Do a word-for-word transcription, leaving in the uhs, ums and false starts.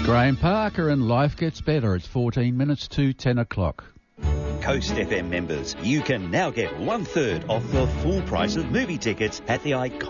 Graham Parker and Life Gets Better. It's fourteen minutes to ten o'clock. Coast F M members, you can now get one third off the full price of movie tickets at the iconic